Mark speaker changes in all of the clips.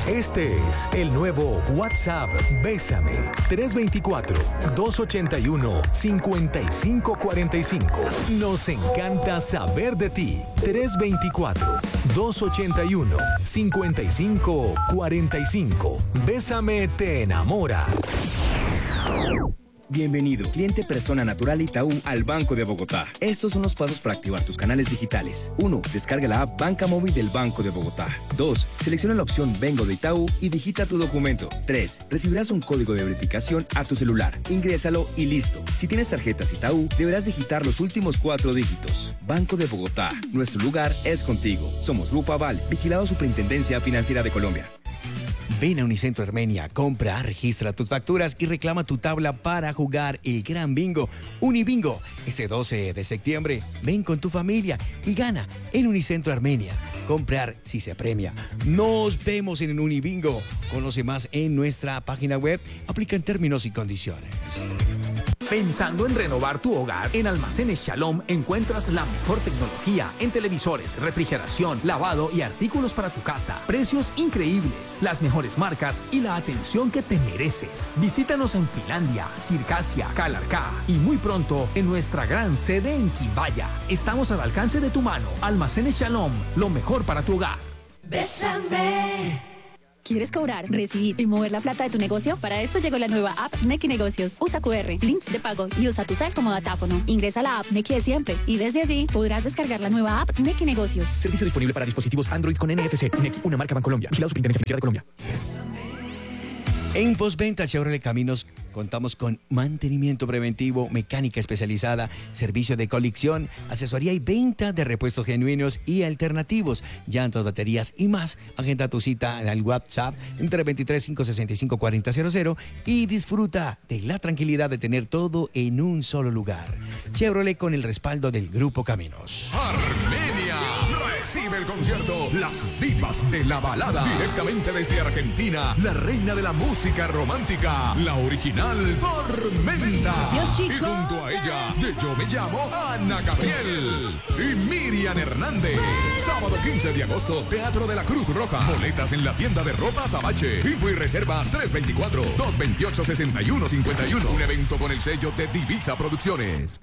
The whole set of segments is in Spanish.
Speaker 1: Este es el nuevo WhatsApp Bésame. 324-281-5545. Nos encanta saber de ti. 324-281-5545. Bésame te enamora.
Speaker 2: Bienvenido, cliente persona natural Itaú al Banco de Bogotá. Estos son los pasos para activar tus canales digitales. 1. Descarga la app Banca Móvil del Banco de Bogotá. 2. Selecciona la opción Vengo de Itaú y digita tu documento. 3. Recibirás un código de verificación a tu celular. Ingrésalo y listo. Si tienes tarjetas Itaú, deberás digitar los últimos 4 dígitos. Banco de Bogotá. Nuestro lugar es contigo. Somos Grupo Aval, vigilado Superintendencia Financiera de Colombia.
Speaker 3: Ven a Unicentro Armenia, compra, registra tus facturas y reclama tu tabla para jugar el gran bingo. Unibingo, este 12 de septiembre, ven con tu familia y gana en Unicentro Armenia. Comprar si se premia. Nos vemos en Unibingo. Conoce más en nuestra página web. Aplican términos y condiciones.
Speaker 4: Pensando en renovar tu hogar, en Almacenes Shalom encuentras la mejor tecnología en televisores, refrigeración, lavado y artículos para tu casa. Precios increíbles, las mejores marcas y la atención que te mereces. Visítanos en Finlandia, Circasia, Calarcá y muy pronto en nuestra gran sede en Quimbaya. Estamos al alcance de tu mano. Almacenes Shalom, lo mejor para tu hogar.
Speaker 5: Bésame. ¿Quieres cobrar, recibir y mover la plata de tu negocio? Para esto llegó la nueva app Nequi Negocios. Usa QR, links de pago y usa tu cel como datáfono. Ingresa a la app Nequi de siempre y desde allí podrás descargar la nueva app Nequi Negocios.
Speaker 6: Servicio disponible para dispositivos Android con NFC. Nequi, una marca Bancolombia. Vigilado Superintendencia Financiera de Colombia.
Speaker 3: En postventa Chevrolet Caminos contamos con mantenimiento preventivo, mecánica especializada, servicio de colección, asesoría y venta de repuestos genuinos y alternativos, llantas, baterías y más. Agenda tu cita al WhatsApp entre 23 565 4000 y disfruta de la tranquilidad de tener todo en un solo lugar. Chevrolet con el respaldo del Grupo Caminos.
Speaker 7: Armenia recibe el concierto Las Divas de la Balada. Directamente desde Argentina, la reina de la música romántica, la original Tormenta. Y junto a ella, de Yo Me Llamo, Ana Gabriel y Miriam Hernández. Sábado 15 de agosto, Teatro de la Cruz Roja. Boletas en la tienda de ropa Abache. Info y reservas 324-228-6151. Un evento con el sello de Divisa Producciones.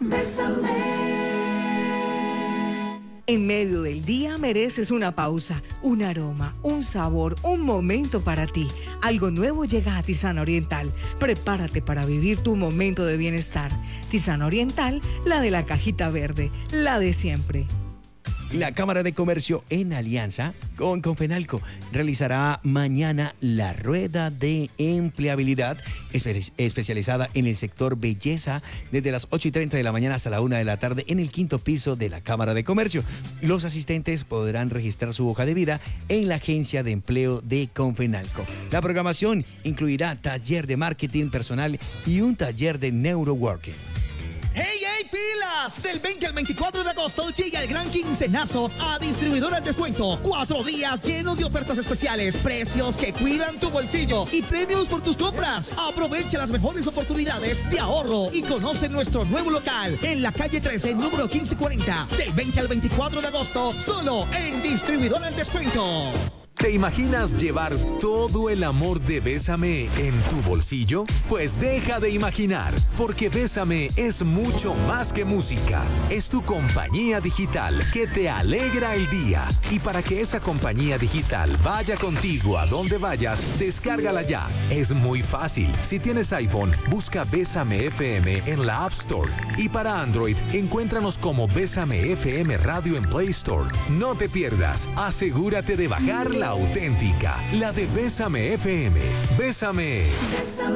Speaker 8: En medio del día mereces una pausa, un aroma, un sabor, un momento para ti. Algo nuevo llega a Tisana Oriental. Prepárate para vivir tu momento de bienestar. Tisana Oriental, la de la cajita verde, la de siempre.
Speaker 3: La Cámara de Comercio, en alianza con Confenalco, realizará mañana la rueda de empleabilidad especializada en el sector belleza desde las 8:30 de la mañana hasta la 1 de la tarde en el 5º piso de la Cámara de Comercio. Los asistentes podrán registrar su hoja de vida en la agencia de empleo de Confenalco. La programación incluirá taller de marketing personal y un taller de neuroworking.
Speaker 9: ¡Hey, hey, pilas! Del 20 al 24 de agosto llega el gran quincenazo a Distribuidora al Descuento. 4 días llenos de ofertas especiales, precios que cuidan tu bolsillo y premios por tus compras. Aprovecha las mejores oportunidades de ahorro y conoce nuestro nuevo local en la calle 13, número 1540. Del 20 al 24 de agosto, solo en Distribuidora al Descuento.
Speaker 1: ¿Te imaginas llevar todo el amor de Bésame en tu bolsillo? Pues deja de imaginar, porque Bésame es mucho más que música. Es tu compañía digital que te alegra el día. Y para que esa compañía digital vaya contigo a donde vayas, descárgala ya. Es muy fácil. Si tienes iPhone, busca Bésame FM en la App Store. Y para Android, encuéntranos como Bésame FM Radio en Play Store. No te pierdas. Asegúrate de bajar la auténtica, la de Bésame FM. Bésame.